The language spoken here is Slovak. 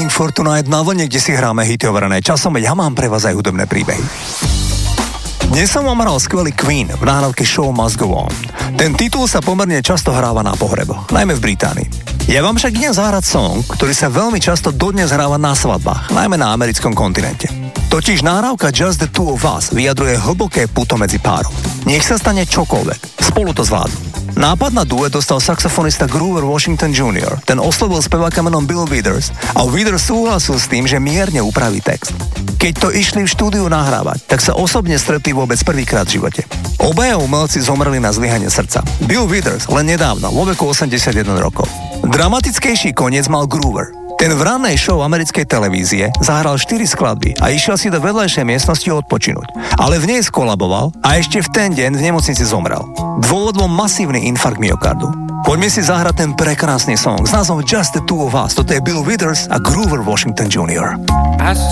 Pink for Tonight na vlne, kde si hráme hity overené časom, veď ja mám pre vás aj hudobné príbehy. Dnes som vám hral skvelý Queen v nahrávke Show Must Go On. Ten titul sa pomerne často hráva na pohreboch, najmä v Británii. Ja vám však idem zahrať song, ktorý sa veľmi často dodnes hráva na svadbách, najmä na americkom kontinente. Totiž nahrávka Just the Two of Us vyjadruje hlboké puto medzi párom. Nech sa stane čokoľvek, spolu to zvládnu. Nápad na duet dostal saxofonista Grover Washington Jr. Ten oslovil speváka menom Bill Withers a Withers súhlasil s tým, že mierne upraví text. Keď to išli v štúdiu nahrávať, tak sa osobne stretli vôbec prvýkrát v živote. Obaja umelci zomreli na zlyhanie srdca. Bill Withers len nedávno, vo veku 81 rokov. Dramatickejší koniec mal Grover. Ten v rannej show americkej televízie zahral 4 skladby a išiel si do vedľajšej miestnosti odpočinúť. Ale v nej skolaboval a ešte v ten deň v nemocnici zomrel. Dôvodom masívny infarkt myokardu. Poďme si zahrať ten prekrásny song s názvom Just the Two of Us. Toto je Bill Withers a Grover Washington Jr.